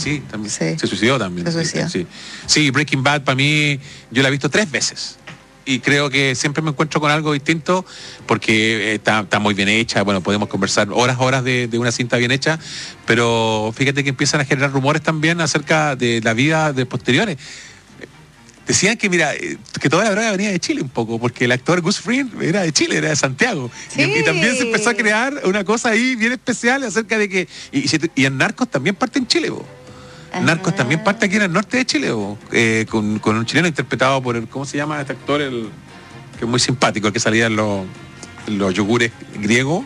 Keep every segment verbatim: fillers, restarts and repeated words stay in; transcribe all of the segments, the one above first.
sí, también. Sí. Se suicidó también. Se suicidó. Sí. Sí, Breaking Bad para mí, yo la he visto tres veces. Y creo que siempre me encuentro con algo distinto porque está, está muy bien hecha. Bueno, podemos conversar horas, horas de, de una cinta bien hecha, pero fíjate que empiezan a generar rumores también acerca de la vida de posteriores. Decían que, mira, que toda la droga venía de Chile un poco, porque el actor Gus Fring era de Chile, era de Santiago. Sí. Y, y también se empezó a crear una cosa ahí bien especial acerca de que... Y, y en Narcos también parte en Chile, vos. Narcos también parte aquí en el norte de Chile, o, eh, con, con un chileno interpretado por el, ¿cómo se llama este actor? El que es muy simpático, el que salía en los, en los yogures griegos.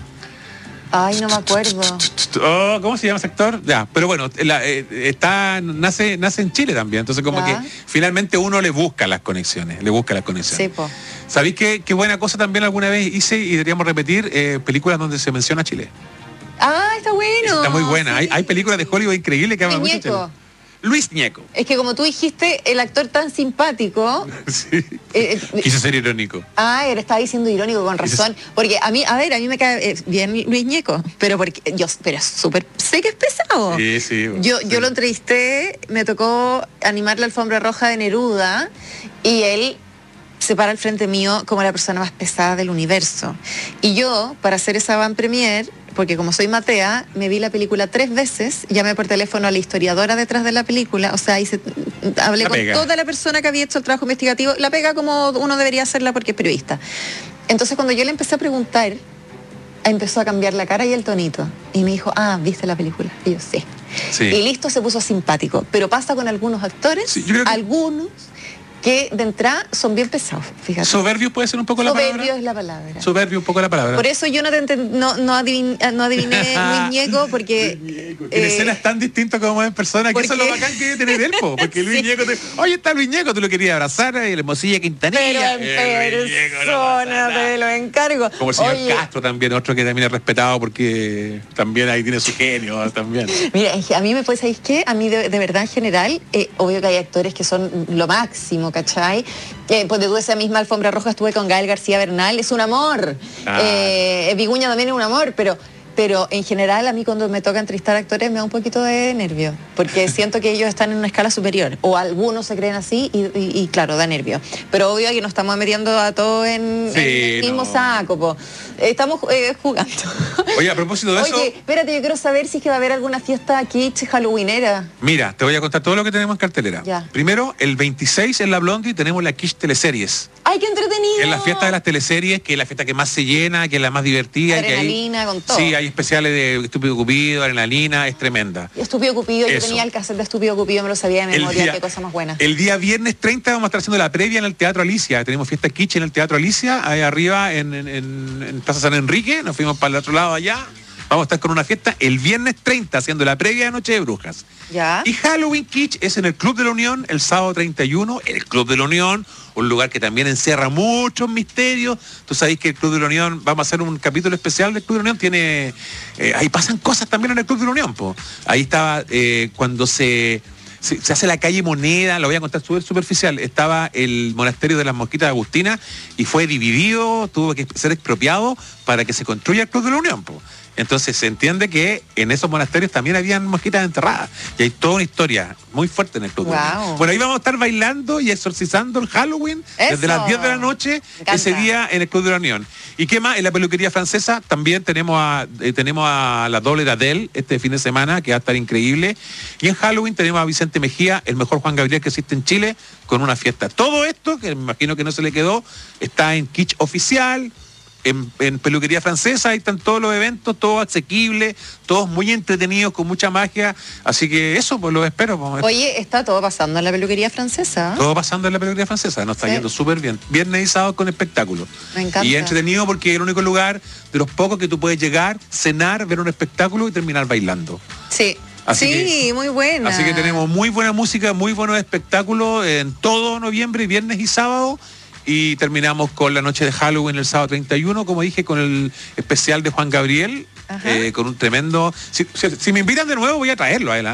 Ay, no me acuerdo. Oh, ¿cómo se llama ese actor? Ya, pero bueno, la, eh, está, nace, nace en Chile también, entonces como ya. que finalmente uno le busca las conexiones, le busca las conexiones. Sí, po. ¿Sabéis qué, qué buena cosa también alguna vez hice y deberíamos repetir eh, películas donde se menciona Chile? Ah, está bueno. Está muy buena. Sí. Hay, hay películas de Hollywood increíbles que hablan Luis mucho de Ñeco. Chile. Luis Ñeco. Es que como tú dijiste, el actor tan simpático. Sí. eh, eh, Quise ser irónico. Ah, él estaba diciendo irónico con razón. Porque a mí, a ver, a mí me cae eh, bien Luis Ñeco, pero porque yo, pero es súper, sé que es pesado. Sí, sí. Yo, sí. yo lo entrevisté, me tocó animar la alfombra roja de Neruda y él se para al frente mío como la persona más pesada del universo. Y yo, para hacer esa van premier, porque como soy matea, me vi la película tres veces, llamé por teléfono a la historiadora detrás de la película, o sea, hice, hablé La con pega. toda la persona que había hecho el trabajo investigativo, la pega como uno debería hacerla porque es periodista. Entonces cuando yo le empecé a preguntar, empezó a cambiar la cara y el tonito. Y me dijo, ah, ¿viste la película? Y yo, sí. Sí. Y listo, se puso simpático. Pero pasa con algunos actores, Sí, yo creo que- algunos que de entrada son bien pesados, fíjate. Soberbio puede ser un poco la Soberbio palabra. es la palabra. Soberbio un poco la palabra. Por eso yo no, te enten- no, no, adivin- no adiviné Luis Ñeco, porque... En eh, escenas tan distintas como en persona, que eso es lo porque- bacán que debe tener él, po, porque Luis Sí. Ñeco te... Oye, está Luis Ñeco, tú lo querías abrazar, y la Hermosilla pero Quintanilla. en Eh, Luis Ñeco, no pasa persona, nada. te lo encargo. Como el señor Oye, Castro también, otro que también es respetado porque también ahí tiene su genio también. mira, a mí me puede, ¿sabéis qué? A mí de, de verdad en general, eh, obvio que hay actores que son lo máximo, ¿cachai? Eh, pues de esa misma alfombra roja estuve con Gael García Bernal, es un amor. Ah. Eh, Viguña también es un amor, pero... Pero en general a mí cuando me toca entrevistar actores me da un poquito de nervio, porque siento que ellos están en una escala superior, o algunos se creen así y, y- y claro, da nervio. Pero obvio que nos estamos metiendo a todos en, Sí, en el mismo no. saco, po. Estamos eh, jugando. Oye, a propósito de eso, Oye, espérate, yo quiero saber si es que va a haber alguna fiesta kitsch halloweenera. mira, te voy a contar todo lo que tenemos en cartelera. Ya. Primero, el veintiséis en la Blondie tenemos la Kish Teleseries. ¡Ay, qué entretenido! En la fiesta de las teleseries, que es la fiesta que más se llena, que es la más divertida. y que ahí- Adrenalina, con todo. Sí, hay especiales de Estúpido Cupido, Adrenalina, es tremenda. Estúpido Cupido, yo Eso. tenía el cassette de Estúpido Cupido, me lo sabía de El memoria, día- qué cosa más buena. El día viernes treinta vamos a estar haciendo la previa en el Teatro Alicia. Tenemos fiesta kitsch en el Teatro Alicia, ahí arriba en, en, en- en Plaza San Enrique. Nos fuimos para el otro lado allá. Vamos a estar con una fiesta el viernes treinta haciendo la previa de Noche de Brujas. ¿Ya? Y Halloween Kitsch es en el Club de la Unión el sábado treinta y uno. El Club de la Unión, un lugar que también encierra muchos misterios. Tú sabéis que el Club de la Unión, vamos a hacer un capítulo especial del Club de la Unión. Tiene, eh, ahí pasan cosas también en el Club de la Unión, po. Ahí estaba eh, cuando se... Se, se hace la calle Moneda, lo voy a contar súper superficial. Estaba el monasterio de las Mosquitas de Agustina y fue dividido, tuvo que ser expropiado para que se construya el Club de la Unión, po. Entonces se entiende que en esos monasterios también habían mosquitas enterradas. Y hay toda una historia muy fuerte en el Club de la Wow. Unión. Bueno, ahí vamos a estar bailando y exorcizando el Halloween Eso. desde las diez de la noche, Me encanta. ese día en el Club de la Unión. ¿Y qué más? En la peluquería francesa también tenemos a, eh, tenemos a la doble de Adele este fin de semana, que va a estar increíble. Y en Halloween tenemos a Vicente Mejía, el mejor Juan Gabriel que existe en Chile, con una fiesta. Todo esto, que me imagino que no se le quedó, está en Kitsch Oficial. En, en peluquería francesa, ahí están todos los eventos, todos asequibles, todos muy entretenidos, con mucha magia. Así que eso, pues lo espero. Pues. Oye, está todo pasando en la peluquería francesa. Todo pasando en la peluquería francesa, nos está Sí. yendo súper bien. Viernes y sábado con espectáculos. Me encanta. Y entretenido porque es el único lugar de los pocos que tú puedes llegar, cenar, ver un espectáculo y terminar bailando. Sí. Así sí, que- muy buena. Así que tenemos muy buena música, muy buenos espectáculos en todo noviembre, viernes y sábado. Y terminamos con la noche de Halloween el sábado treinta y uno, como dije, con el especial de Juan Gabriel, Ajá. eh, con un tremendo... Si, si- si me invitan de nuevo voy a traerlo a él, ¿ah?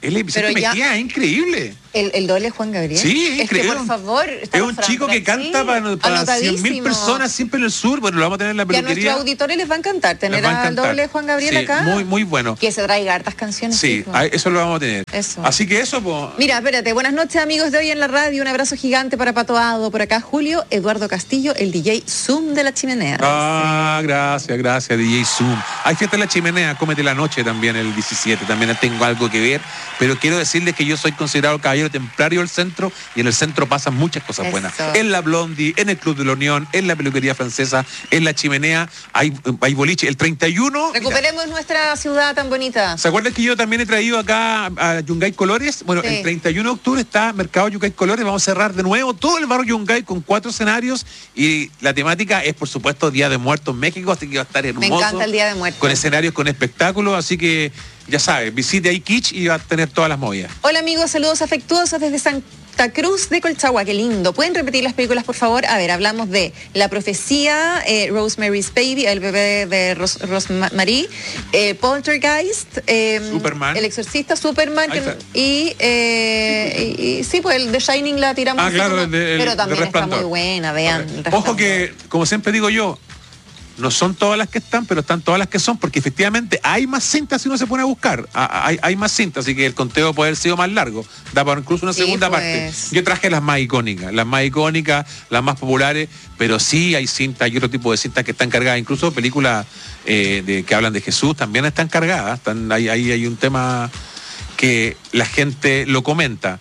El Vicente Pero ya- Mejía es increíble. El, el doble Juan Gabriel. Sí, es es que, increíble. por favor, Es estamos un chico que Fran- canta sí, para, para cien mil anotadísimo. personas siempre en el sur. Bueno, lo vamos a tener en la Y a nuestros peluquería. auditores les va a encantar tener Les va a al encantar. doble Juan Gabriel Sí, acá. Muy, muy bueno. Que se traiga hartas canciones. Sí, hijo. a- eso lo vamos a tener. Eso. Así que eso, pues. Mira, espérate, buenas noches amigos de Hoy en la Radio, un abrazo gigante para Patoado, por acá Julio, Eduardo Castillo, el D J Zoom de la chimenea. Ah, gracias, gracias, D J Zoom. Hay fiesta en la chimenea, cómete la noche también el diecisiete, también tengo algo que ver, pero quiero decirles que yo soy considerado el caballero templario del centro y en el centro pasan muchas cosas Eso. buenas. En la Blondie, en el Club de la Unión, en la peluquería francesa, en la chimenea, hay, hay boliche. El treinta y uno... mira, Recuperemos nuestra ciudad tan bonita. ¿se acuerdan que yo también he traído acá a Yungay Colores? Bueno, Sí. el treinta y uno de octubre está Mercado Yungay Colores. Vamos a cerrar de nuevo todo el barrio Yungay con cuatro escenarios y la temática es, por supuesto, Día de Muertos en México, así que va a estar hermoso. Me encanta el Día de Muertos. Con escenarios, con espectáculos, así que ya sabes, visite ahí Kitsch y va a tener todas las movidas. Hola amigos, saludos afectuosos desde Santa Cruz de Colchagua, qué lindo. ¿Pueden repetir las películas, por favor? A ver, hablamos de La Profecía, eh, Rosemary's Baby, el bebé de Ros Rosemary, eh, Poltergeist, eh, Superman. El Exorcista, Superman, Ahí que- está. y, eh, y, y sí, pues el The Shining la tiramos. Ah, así claro, como- el de- el pero de también está Resplandor. muy buena, vean. Ok. El Ojo Resplandor. que, como siempre digo yo, no son todas las que están, pero están todas las que son, porque efectivamente hay más cintas si uno se pone a buscar. Ah, Hay, hay más cintas, así que el conteo puede haber sido más largo. Da para incluso una Sí, segunda pues. parte. Yo traje las más icónicas, las más icónicas, las más populares, pero sí hay cintas y otro tipo de cintas que están cargadas. Incluso películas eh, de, que hablan de Jesús también están cargadas. Están, ahí, ahí hay un tema que la gente lo comenta.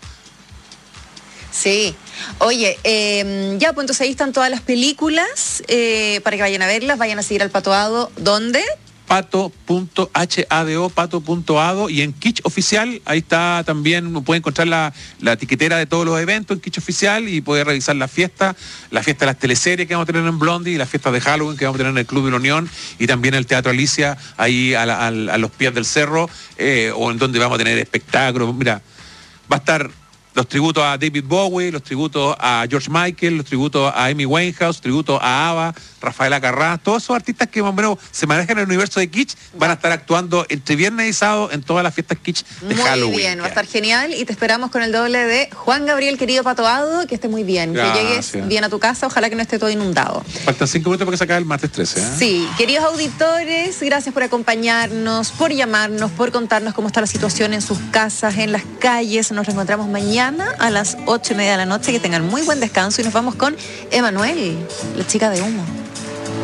Sí. Oye, eh, ya, pues entonces ahí están todas las películas eh, para que vayan a verlas, vayan a seguir al Patoado. ¿Dónde? pato.hado, pato.ado y en Kitsch Oficial, ahí está también, puede encontrar la, la etiquetera de todos los eventos en Kitsch Oficial y puede revisar la fiesta, la fiesta de las teleseries que vamos a tener en Blondie y la fiesta de Halloween que vamos a tener en el Club de la Unión y también el Teatro Alicia, ahí a, la- a- a los pies del cerro, eh, o en donde vamos a tener espectáculos. Mira, va a estar los tributos a David Bowie, los tributos a George Michael, los tributos a Amy Winehouse, tributos a ABBA, Rafaela Carrá, todos esos artistas que más o menos se manejan en el universo de Kitsch van a estar actuando entre viernes y sábado en todas las fiestas Kitsch de Muy Halloween. bien, va a estar genial y te esperamos con el doble de Juan Gabriel, querido Patoado, que esté muy bien, Gracias. que llegues bien a tu casa, ojalá que no esté todo inundado. Faltan cinco minutos para que se acabe el martes trece. ¿eh? Sí, queridos auditores, gracias por acompañarnos, por llamarnos, por contarnos cómo está la situación en sus casas, en las calles. Nos reencontramos mañana a las ocho y media de la noche. Que tengan muy buen descanso y nos vamos con Emanuel, la chica de humo.